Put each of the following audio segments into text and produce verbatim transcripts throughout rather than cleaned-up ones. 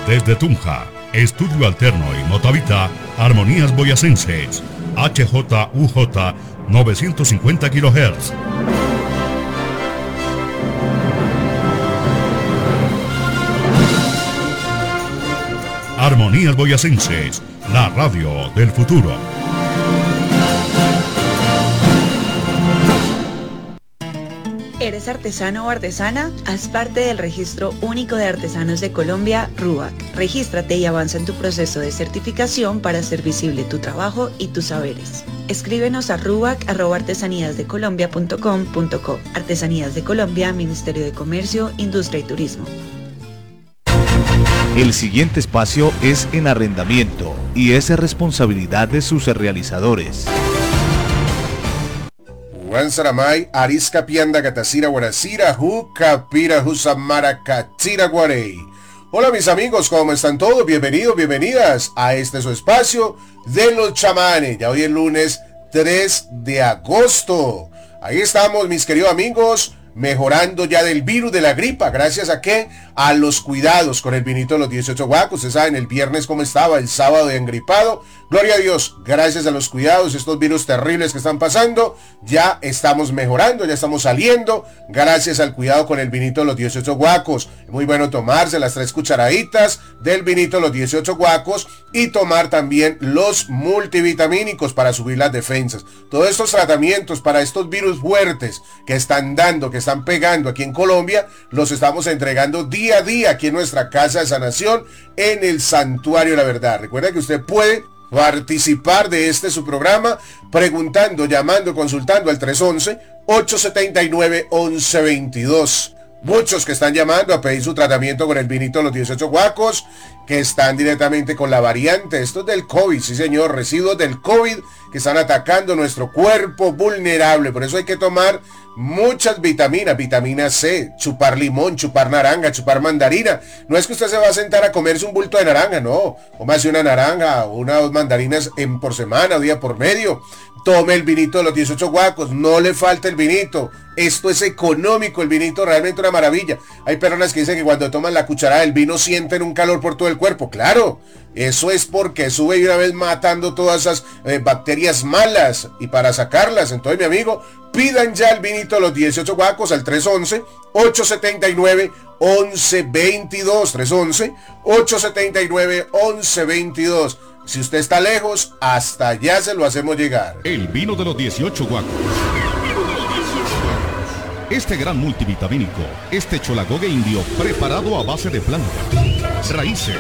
Desde Tunja, Estudio Alterno y Motavita, Armonías Boyacenses, H J U J novecientos cincuenta kilohertz. Armonías Boyacenses, la radio del futuro. ¿Eres artesano o artesana? Haz parte del Registro Único de Artesanos de Colombia, RUAC. Regístrate y avanza en tu proceso de certificación para hacer visible tu trabajo y tus saberes. Escríbenos a ruac arroba artesanías de colombia punto com punto co. Artesanías de Colombia, Ministerio de Comercio, Industria y Turismo. El siguiente espacio es en arrendamiento y es responsabilidad de sus realizadores. Juan Saramay, Arisca Pianda Gatacira Guaracira, Jucapira Jusamara Catira Guarey. Hola mis amigos, ¿cómo están todos? Bienvenidos, bienvenidas a este su espacio de los chamanes. Ya hoy es lunes tres de agosto. Ahí estamos mis queridos amigos, mejorando ya del virus de la gripa. ¿Gracias a qué? A los cuidados con el vinito de los dieciocho guacos. Ustedes saben el viernes cómo estaba, el sábado de engripado. Gloria a Dios, gracias a los cuidados, estos virus terribles que están pasando, ya estamos mejorando, ya estamos saliendo, gracias al cuidado con el vinito de los dieciocho guacos. Muy bueno tomarse las tres cucharaditas del vinito de los dieciocho guacos y tomar también los multivitamínicos para subir las defensas. Todos estos tratamientos para estos virus fuertes que están dando, que están pegando aquí en Colombia, los estamos entregando día a día aquí en nuestra casa de sanación en el Santuario de la Verdad. Recuerda que usted puede participar de este su programa preguntando, llamando, consultando al tres once, ocho setenta y nueve, once veintidós. Muchos que están llamando a pedir su tratamiento con el vinito de los dieciocho guacos, que están directamente con la variante, esto es del COVID, sí señor, residuos del COVID que están atacando nuestro cuerpo vulnerable. Por eso hay que tomar muchas vitaminas, vitamina C, chupar limón, chupar naranja, chupar mandarina. No es que usted se va a sentar a comerse un bulto de naranja, no, cómase una naranja o una o dos mandarinas en, por semana o día por medio. Tome el vinito de los dieciocho guacos, no le falta el vinito. Esto es económico, el vinito realmente una maravilla. Hay personas que dicen que cuando toman la cucharada del vino sienten un calor por todo el cuerpo. Claro, eso es porque sube y una vez matando todas esas eh, bacterias malas y para sacarlas. Entonces mi amigo, pidan ya el vinito de los dieciocho guacos al tres once, ocho setenta y nueve, once veintidós. tres once, ocho setenta y nueve, once veintidós. Si usted está lejos, hasta allá se lo hacemos llegar. El vino de los dieciocho guacos. Este gran multivitamínico, este cholagogue indio preparado a base de plantas, raíces,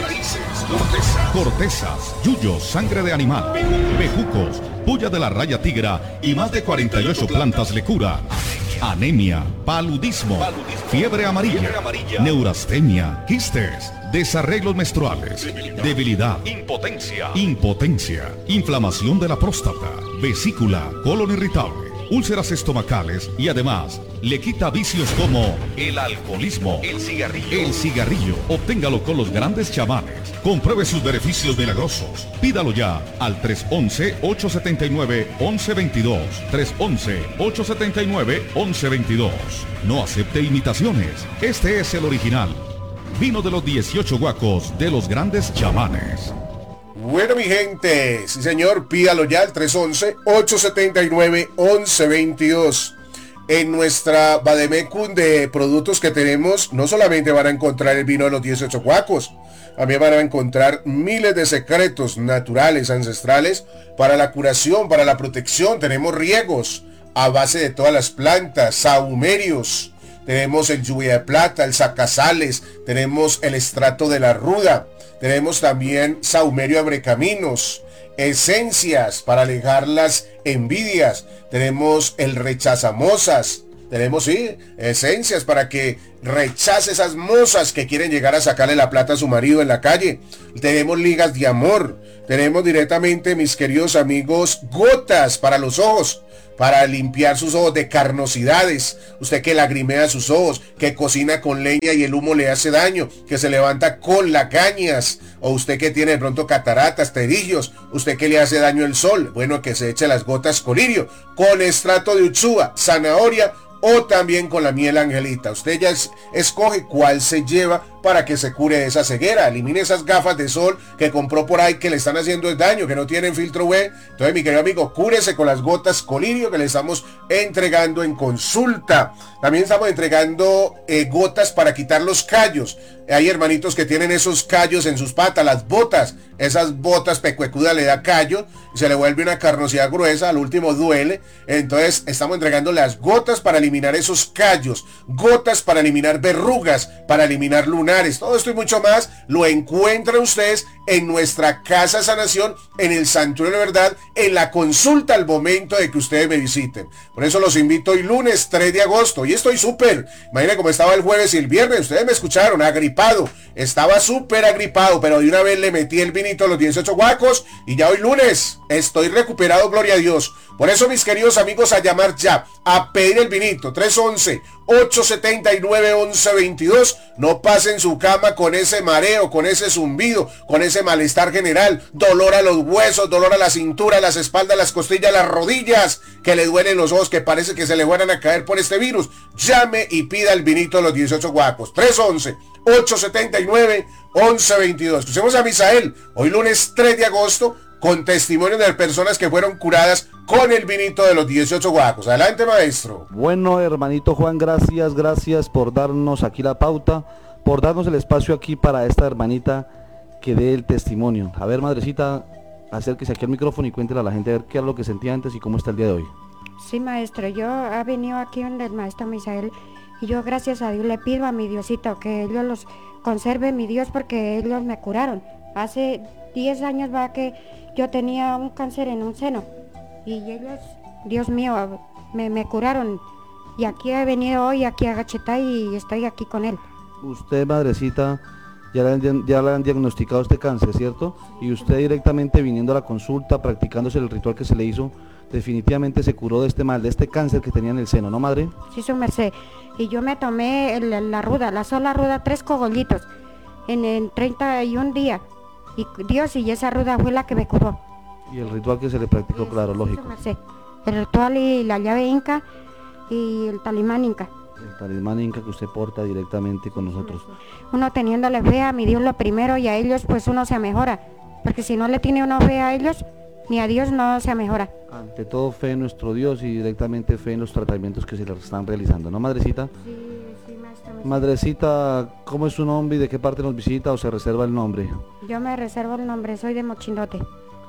cortezas, yuyos, sangre de animal, bejucos, puya de la raya tigra y más de cuarenta y ocho plantas le curan. Anemia, paludismo, fiebre amarilla, neurastenia, quistes, desarreglos menstruales, debilidad, impotencia, impotencia, inflamación de la próstata, vesícula, colon irritable, úlceras estomacales y además le quita vicios como el alcoholismo, el cigarrillo. El cigarrillo, obténgalo con los grandes chamanes. Compruebe sus beneficios milagrosos. Pídalo ya al tres once, ocho setenta y nueve, once veintidós. tres once, ocho setenta y nueve, once veintidós. No acepte imitaciones. Este es el original. Vino de los dieciocho guacos de los grandes chamanes. Bueno mi gente, sí señor, pídalo ya al tres once, ocho setenta y nueve, once veintidós. En nuestra Bademecum de productos que tenemos, no solamente van a encontrar el vino de los dieciocho guacos, también van a encontrar miles de secretos naturales, ancestrales, para la curación, para la protección. Tenemos riegos a base de todas las plantas, sahumerios, tenemos el lluvia de plata, el sacasales, tenemos el estrato de la ruda, tenemos también saumerio abrecaminos, esencias para alejar las envidias, tenemos el rechazamosas, tenemos sí, esencias para que rechace esas mozas que quieren llegar a sacarle la plata a su marido en la calle, tenemos ligas de amor, tenemos directamente, mis queridos amigos, gotas para los ojos, para limpiar sus ojos de carnosidades. Usted que lagrimea sus ojos, que cocina con leña y el humo le hace daño, que se levanta con lagañas, o usted que tiene de pronto cataratas, terillos, usted que le hace daño el sol, bueno, que se eche las gotas colirio, con estrato de uchúa, zanahoria, o también con la miel angelita. Usted ya es, escoge cuál se lleva para que se cure de esa ceguera. Elimine esas gafas de sol que compró por ahí que le están haciendo el daño, que no tienen filtro U V. Entonces, mi querido amigo, cúrese con las gotas Colirio que le estamos entregando en consulta. También estamos entregando eh, gotas para quitar los callos. Hay hermanitos que tienen esos callos en sus patas, las botas. Esas botas pecuecudas le da callo y se le vuelve una carnosidad gruesa, al último duele. Entonces estamos entregando las gotas para eliminar esos callos, gotas para eliminar verrugas, para eliminar lunares. Todo esto y mucho más lo encuentran ustedes en nuestra Casa Sanación, en el Santuario de Verdad, en la consulta al momento de que ustedes me visiten. Por eso los invito hoy lunes tres de agosto. Y estoy súper. Imaginen cómo estaba el jueves y el viernes. Ustedes me escucharon, agripado. Estaba súper agripado, pero de una vez le metí el vinito a los dieciocho guacos y ya hoy lunes estoy recuperado, gloria a Dios. Por eso, mis queridos amigos, a llamar ya, a pedir el vinito, tres once, ocho setenta y nueve, once veintidós. No pasen su cama con ese mareo, con ese zumbido, con ese malestar general, dolor a los huesos, dolor a la cintura, las espaldas, las costillas, las rodillas, que le duelen los ojos, que parece que se le van a caer por este virus. Llame y pida el vinito de los dieciocho guacos, tres once, ocho setenta y nueve, once veintidós. Escuchemos a Misael, hoy lunes tres de agosto, con testimonio de personas que fueron curadas con el vinito de los dieciocho guacos. Adelante, maestro. Bueno, hermanito Juan, gracias, gracias por darnos aquí la pauta, por darnos el espacio aquí para esta hermanita que dé el testimonio. A ver, madrecita, acérquese aquí al micrófono y cuéntele a la gente a ver qué era lo que sentía antes y cómo está el día de hoy. Sí, maestro, yo he venido aquí donde el maestro Misael y yo, gracias a Dios, le pido a mi Diosito que ellos los conserve, mi Dios, porque ellos me curaron. Hace diez años va que yo tenía un cáncer en un seno y ellos, Dios mío, me, me curaron y aquí he venido hoy aquí a Gachetá y estoy aquí con él. Usted, madrecita, ya le, han, ya le han diagnosticado este cáncer, ¿cierto? Y usted directamente viniendo a la consulta, practicándose el ritual que se le hizo, definitivamente se curó de este mal, de este cáncer que tenía en el seno, ¿no, madre? Sí, su merced. Y yo me tomé el, la ruda, la sola ruda, tres cogollitos en, en treinta y un días. Y Dios, y esa ruda fue la que me curó. Y el ritual que se le practicó, sí, claro, sí, lógico. Sí, el ritual y la llave inca y el talismán inca. El talismán inca que usted porta directamente con nosotros. Uno teniéndole fe a mi Dios lo primero y a ellos pues uno se mejora. Porque si no le tiene uno fe a ellos, ni a Dios no se mejora. Ante todo fe en nuestro Dios y directamente fe en los tratamientos que se le están realizando, ¿no, madrecita? Sí, sí, maestra. Madrecita, ¿cómo es su nombre y de qué parte nos visita o se reserva el nombre? Yo me reservo el nombre, soy de Mochindote.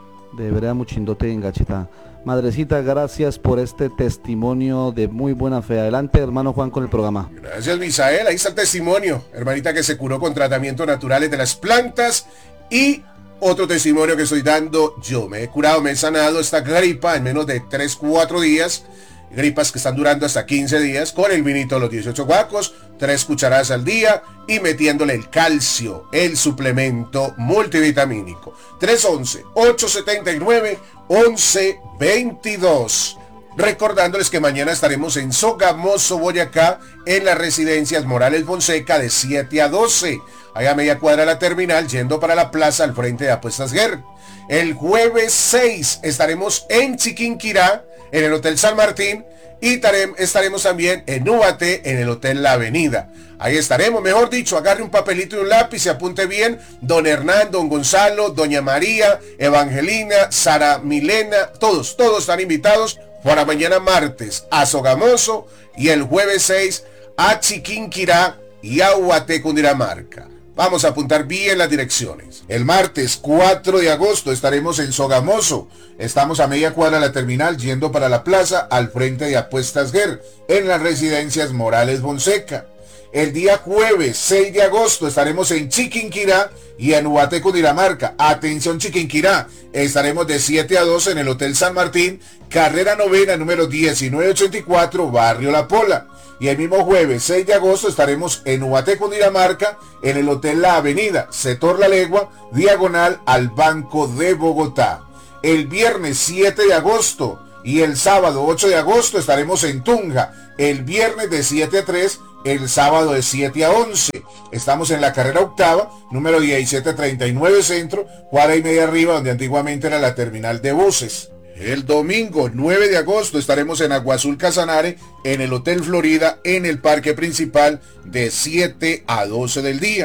De Vereda Mochindote en Gachetá. Madrecita, gracias por este testimonio de muy buena fe. Adelante, hermano Juan, con el programa. Gracias, Misael. Ahí está el testimonio. Hermanita que se curó con tratamientos naturales de las plantas. Y otro testimonio que estoy dando yo. Me he curado, me he sanado esta gripa en menos de tres, cuatro días. Gripas que están durando hasta quince días con el vinito de los dieciocho guacos, tres cucharadas al día y metiéndole el calcio, el suplemento multivitamínico. tres once, ocho setenta y nueve, once veintidós. Recordándoles que mañana estaremos en Sogamoso, Boyacá, en las residencias Morales Fonseca de siete a doce. Ahí a media cuadra de la terminal, yendo para la plaza al frente de Apuestas Guer. El jueves seis estaremos en Chiquinquirá, en el Hotel San Martín, y estaremos también en Ubaté, en el Hotel La Avenida. Ahí estaremos, mejor dicho, agarre un papelito y un lápiz, se apunte bien, don Hernán, don Gonzalo, doña María, Evangelina, Sara Milena, todos, todos están invitados para mañana martes a Sogamoso y el jueves seis a Chiquinquirá y a Ubaté, Cundinamarca. Vamos a apuntar bien las direcciones. El martes cuatro de agosto estaremos en Sogamoso. Estamos a media cuadra de la terminal yendo para la plaza al frente de Apuestas Guer, en las residencias Morales Fonseca. El día jueves seis de agosto estaremos en Chiquinquirá y en Ubaté, Cundinamarca. Atención, Chiquinquirá. Estaremos de siete a doce en el Hotel San Martín, carrera novena, número diecinueve ochenta y cuatro, Barrio La Pola. Y el mismo jueves seis de agosto estaremos en Ubaté, Cundinamarca, en el Hotel La Avenida, sector La Legua, diagonal al Banco de Bogotá. El viernes siete de agosto y el sábado ocho de agosto estaremos en Tunja. El viernes de siete a tres, el sábado de siete a once. Estamos en la carrera octava, número diecisiete treinta y nueve Centro, cuadra y media arriba, donde antiguamente era la terminal de buses. El domingo nueve de agosto estaremos en Agua Azul Casanare, en el Hotel Florida, en el parque principal, de siete a doce del día.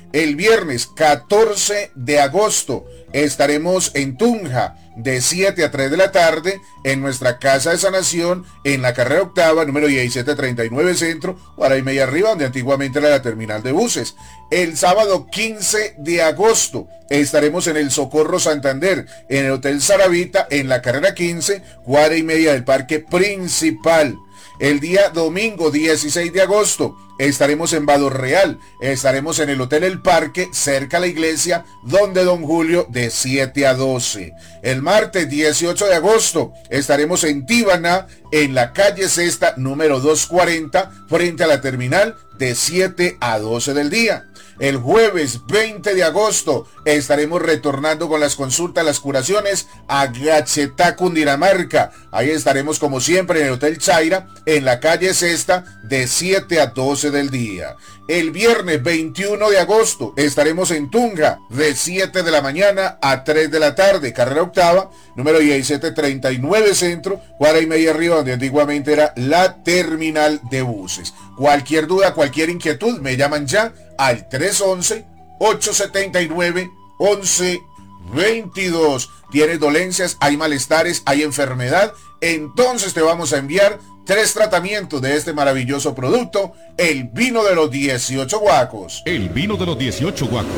El viernes catorce de agosto estaremos en Tunja de siete a tres de la tarde en nuestra Casa de Sanación en la carrera octava, número diecisiete treinta y nueve Centro, hora y media arriba, donde antiguamente era la terminal de buses. El sábado quince de agosto estaremos en el Socorro Santander, en el Hotel Saravita, en la carrera quince, cuadra y media del Parque Principal. El día domingo dieciséis de agosto estaremos en Vado Real, estaremos en el Hotel El Parque, cerca a la iglesia, donde Don Julio, de siete a doce. El martes dieciocho de agosto estaremos en Tíbana, en la calle Sexta, número doscientos cuarenta, frente a la terminal, de siete a doce del día. El jueves veinte de agosto estaremos retornando con las consultas, las curaciones a Gachetá, Cundinamarca. Ahí estaremos como siempre en el Hotel Chaira, en la calle Sexta, de siete a doce del día. El viernes veintiuno de agosto estaremos en Tunja, de siete de la mañana a tres de la tarde, carrera octava, número diecisiete treinta y nueve Centro, cuadra y media arriba, donde antiguamente era la terminal de buses. Cualquier duda, cualquier inquietud, me llaman ya al tres once, ocho setenta y nueve, once veintidós. Tienes dolencias, hay malestares, hay enfermedad, entonces te vamos a enviar tres tratamientos de este maravilloso producto, el vino de los dieciocho guacos. El vino de los dieciocho guacos.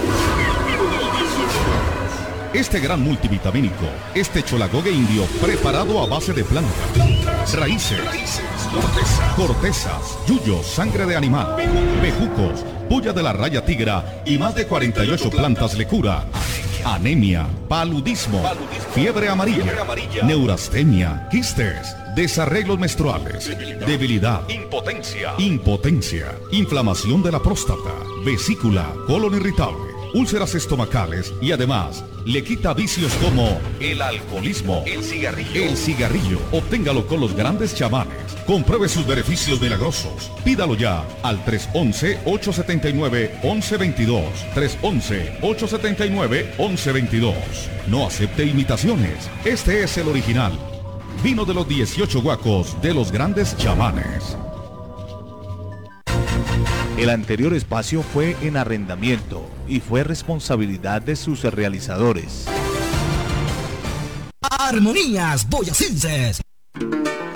Este gran multivitamínico, este cholagogue indio preparado a base de plantas, raíces, cortezas, yuyos, sangre de animal, bejucos, puya de la raya tigra y más de cuarenta y ocho plantas le cura. Anemia, paludismo, fiebre amarilla, neurastenia, quistes, desarreglos menstruales, debilidad, impotencia, impotencia, inflamación de la próstata, vesícula, colon irritable, úlceras estomacales y además le quita vicios como el alcoholismo, el cigarrillo. El cigarrillo, obténgalo con los grandes chamanes. Compruebe sus beneficios milagrosos. Pídalo ya al tres once, ocho setenta y nueve, once veintidós. tres once, ocho setenta y nueve, once veintidós. No acepte imitaciones. Este es el original. Vino de los dieciocho guacos de los grandes chamanes. El anterior espacio fue en arrendamiento y fue responsabilidad de sus realizadores. Armonías Boyacenses.